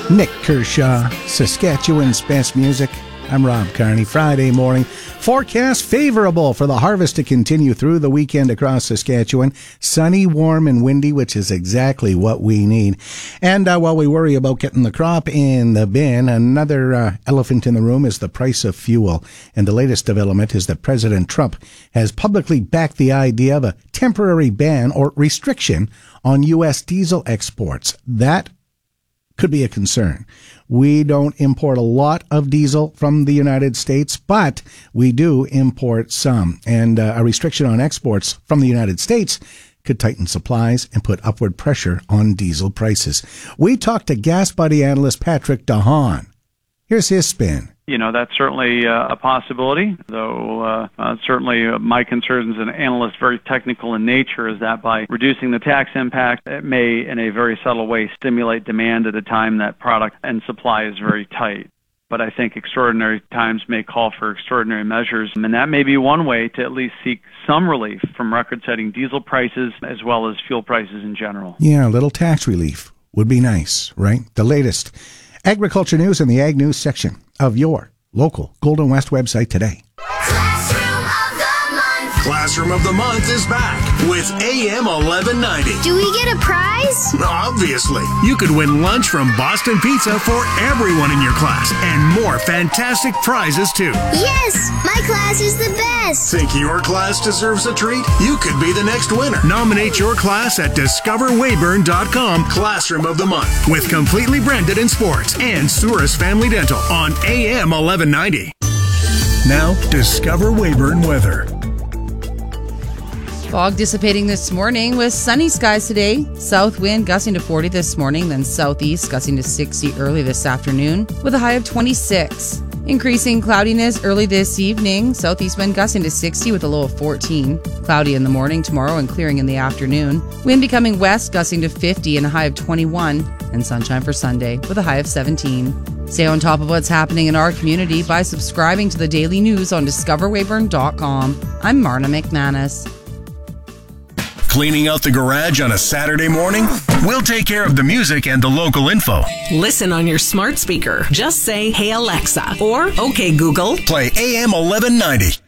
Nick Kershaw, Saskatchewan's best music. I'm Rob Carney. Friday morning. Forecast favorable for the harvest to continue through the weekend across Saskatchewan. Sunny, warm, and windy, which is exactly what we need. And while we worry about getting the crop in the bin, another elephant in the room is the price of fuel. And the latest development is that President Trump has publicly backed the idea of a temporary ban or restriction on U.S. diesel exports. That could be a concern. We don't import a lot of diesel from the United States, but we do import some. And a restriction on exports from the United States could tighten supplies and put upward pressure on diesel prices. We talked to Gas Buddy analyst Patrick DeHaan. Here's his spin. You know, that's certainly a possibility, though certainly my concern as an analyst, very technical in nature, is that by reducing the tax impact, it may, in a very subtle way, stimulate demand at a time that product and supply is very tight. But I think extraordinary times may call for extraordinary measures, and that may be one way to at least seek some relief from record-setting diesel prices as well as fuel prices in general. Yeah, a little tax relief would be nice, right? The latest agriculture news in the Ag News section of your local Golden West website today. Classroom of the Month is back with AM 1190. Do we get a prize? Obviously. You could win lunch from Boston Pizza for everyone in your class and more fantastic prizes too. Yes, my class is the best. Think your class deserves a treat? You could be the next winner. Nominate your class at discoverweyburn.com Classroom of the Month with Completely Branded in Sports and Souris Family Dental on AM 1190. Now, Discover Weyburn weather. Fog dissipating this morning with sunny skies today. South wind gusting to 40 this morning, then southeast gusting to 60 early this afternoon with a high of 26. Increasing cloudiness early this evening. Southeast wind gusting to 60 with a low of 14. Cloudy in the morning tomorrow and clearing in the afternoon. Wind becoming west gusting to 50 and a high of 21. And sunshine for Sunday with a high of 17. Stay on top of what's happening in our community by subscribing to the daily news on discoverweyburn.com. I'm Marna McManus. Cleaning out the garage on a Saturday morning? We'll take care of the music and the local info. Listen on your smart speaker. Just say, "Hey Alexa," or "Okay Google." Play AM 1190.